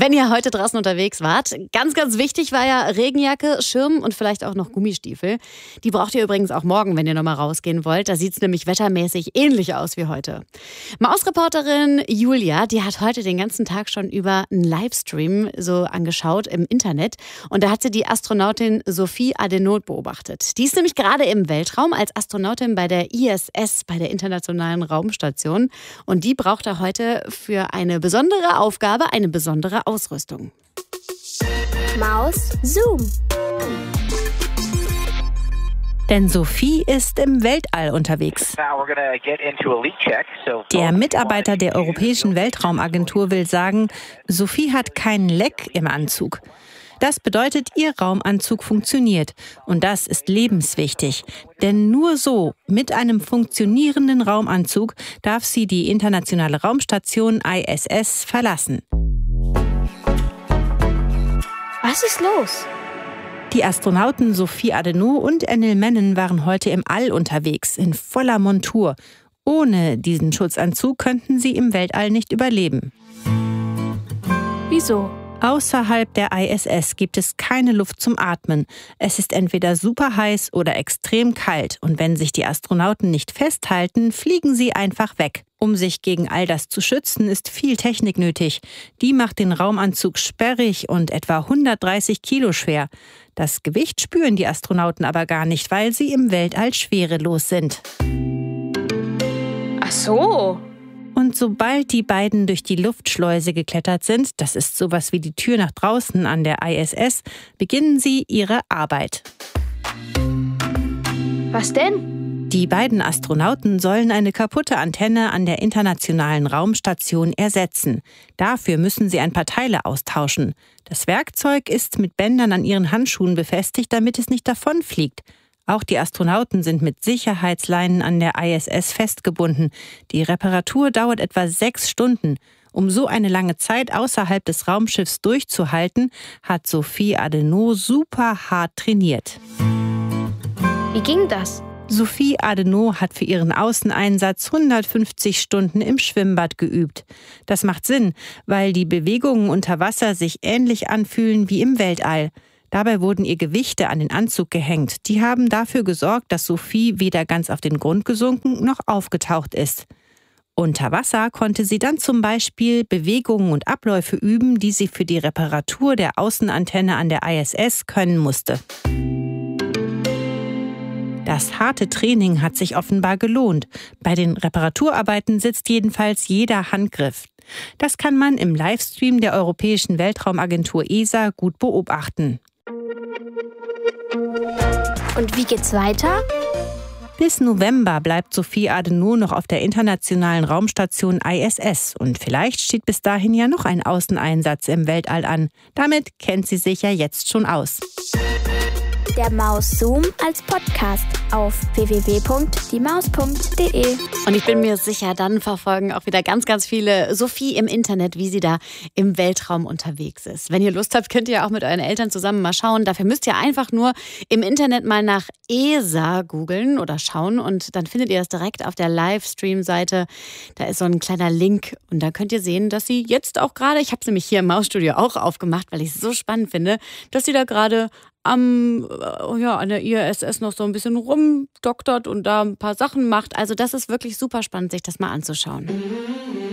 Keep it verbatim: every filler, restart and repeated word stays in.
wenn ihr heute draußen unterwegs wart. Ganz, ganz wichtig war ja Regenjacke, Schirm und vielleicht auch noch Gummistiefel. Die braucht ihr übrigens auch morgen, wenn ihr nochmal rausgehen wollt. Da sieht es nämlich wettermäßig ähnlich aus wie heute. Mausreporterin Julia, die hat heute den ganzen Tag schon über einen Livestream so angeschaut im Internet. Und da hat sie die Astronautin Sophie Adenauer beobachtet. Die ist nämlich gerade im Weltraum als Astronautin bei der I S S, bei der Internationalen Raumstation. Und die braucht er heute für eine besondere Aufgabe, eine besondere Ausrüstung. Maus Zoom. Denn Sophie ist im Weltall unterwegs. Der Mitarbeiter der Europäischen Weltraumagentur will sagen, Sophie hat keinen Leck im Anzug. Das bedeutet, ihr Raumanzug funktioniert. Und das ist lebenswichtig. Denn nur so, mit einem funktionierenden Raumanzug, darf sie die internationale Raumstation I S S verlassen. Was ist los? Die Astronauten Sophie Adenauer und Enel Mennen waren heute im All unterwegs, in voller Montur. Ohne diesen Schutzanzug könnten sie im Weltall nicht überleben. Wieso? Außerhalb der I S S gibt es keine Luft zum Atmen. Es ist entweder super heiß oder extrem kalt. Und wenn sich die Astronauten nicht festhalten, fliegen sie einfach weg. Um sich gegen all das zu schützen, ist viel Technik nötig. Die macht den Raumanzug sperrig und etwa hundertdreißig Kilo schwer. Das Gewicht spüren die Astronauten aber gar nicht, weil sie im Weltall schwerelos sind. Ach so. Und sobald die beiden durch die Luftschleuse geklettert sind, das ist sowas wie die Tür nach draußen an der I S S, beginnen sie ihre Arbeit. Was denn? Die beiden Astronauten sollen eine kaputte Antenne an der Internationalen Raumstation ersetzen. Dafür müssen sie ein paar Teile austauschen. Das Werkzeug ist mit Bändern an ihren Handschuhen befestigt, damit es nicht davonfliegt. Auch die Astronauten sind mit Sicherheitsleinen an der I S S festgebunden. Die Reparatur dauert etwa sechs Stunden. Um so eine lange Zeit außerhalb des Raumschiffs durchzuhalten, hat Sophie Adenauer super hart trainiert. Wie ging das? Sophie Adenauer hat für ihren Außeneinsatz hundertfünfzig Stunden im Schwimmbad geübt. Das macht Sinn, weil die Bewegungen unter Wasser sich ähnlich anfühlen wie im Weltall. Dabei wurden ihr Gewichte an den Anzug gehängt. Die haben dafür gesorgt, dass Sophie weder ganz auf den Grund gesunken noch aufgetaucht ist. Unter Wasser konnte sie dann zum Beispiel Bewegungen und Abläufe üben, die sie für die Reparatur der Außenantenne an der I S S können musste. Das harte Training hat sich offenbar gelohnt. Bei den Reparaturarbeiten sitzt jedenfalls jeder Handgriff. Das kann man im Livestream der Europäischen Weltraumagentur E S A gut beobachten. Und wie geht's weiter? Bis November bleibt Sophie Adenauer noch auf der Internationalen Raumstation I S S. Und vielleicht steht bis dahin ja noch ein Außeneinsatz im Weltall an. Damit kennt sie sich ja jetzt schon aus. Der Maus Zoom als Podcast auf w w w punkt die maus punkt d e. Und ich bin mir sicher, dann verfolgen auch wieder ganz, ganz viele Sophie im Internet, wie sie da im Weltraum unterwegs ist. Wenn ihr Lust habt, könnt ihr auch mit euren Eltern zusammen mal schauen. Dafür müsst ihr einfach nur im Internet mal nach E S A googeln oder schauen und dann findet ihr das direkt auf der Livestream-Seite. Da ist so ein kleiner Link und da könnt ihr sehen, dass sie jetzt auch gerade, ich habe es nämlich hier im Mausstudio auch aufgemacht, weil ich es so spannend finde, dass sie da gerade am, ja, an der I S S noch so ein bisschen rumdoktert und da ein paar Sachen macht. Also das ist wirklich super spannend, sich das mal anzuschauen.